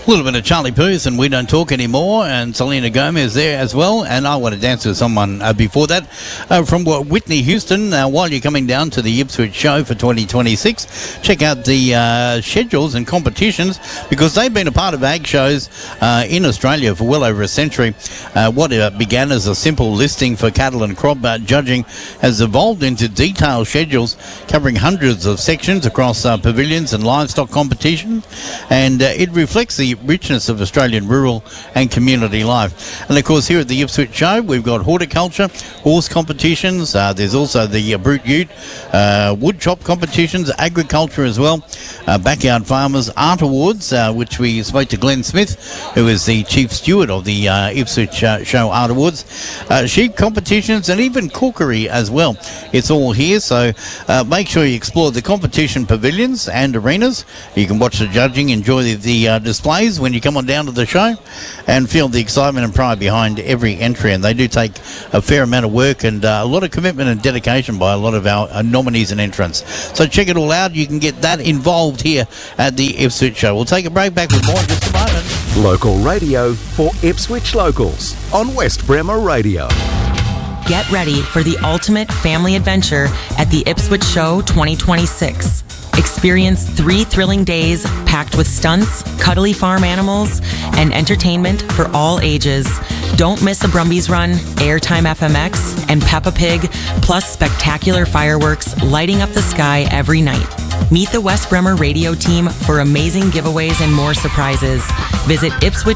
A little bit of Charlie Puth and We Don't Talk Anymore, and Selena Gomez there as well. And I want to dance with someone before that from Whitney Houston. While you're coming down to the Ipswich show for 2026, check out the schedules and competitions, because they've been a part of ag shows in Australia for well over a century. What began as a simple listing for cattle and crop judging has evolved into detailed schedules covering hundreds of sections across pavilions and livestock competition, and it reflects the richness of Australian rural and community life. And of course, here at the Ipswich show, we've got horticulture, horse competitions, there's also the Brute Ute, wood chop competitions, agriculture as well, backyard farmers, art awards, which we spoke to Glenn Smith, who is the chief steward of the Ipswich show art awards, sheep competitions, and even cookery as well. It's all here, so make sure you explore the competition pavilions and arenas. You can watch the judging, enjoy the displays when you come on down to the show, and feel the excitement and pride behind every entry. And they do take a fair amount of work and a lot of commitment and dedication by a lot of our nominees and entrants. So check it all out. You can get that involved here at the Ipswich show. We'll take a break, back with more in just a moment. Local radio for Ipswich locals on West Bremer Radio. Get ready for the ultimate family adventure at the Ipswich Show 2026. Experience 3 thrilling days packed with stunts, cuddly farm animals, and entertainment for all ages. Don't miss a Brumbies Run, Airtime FMX, and Peppa Pig, plus spectacular fireworks lighting up the sky every night. Meet the West Bremer radio team for amazing giveaways and more surprises. Visit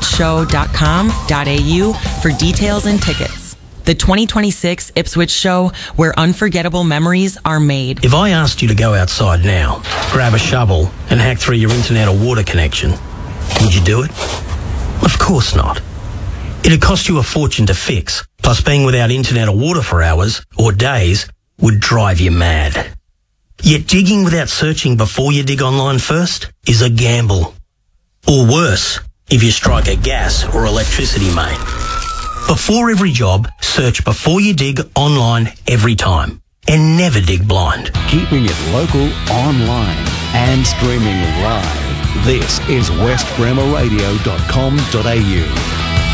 ipswichshow.com.au for details and tickets. The 2026 Ipswich Show, where unforgettable memories are made. If I asked you to go outside now, grab a shovel and hack through your internet or water connection, would you do it? Of course not. It'd cost you a fortune to fix, plus being without internet or water for hours or days would drive you mad. Yet digging without searching before you dig online first is a gamble. Or worse, if you strike a gas or electricity main. Before every job, search before you dig online every time. And never dig blind. Keeping it local, online and streaming live. This is westbremerradio.com.au.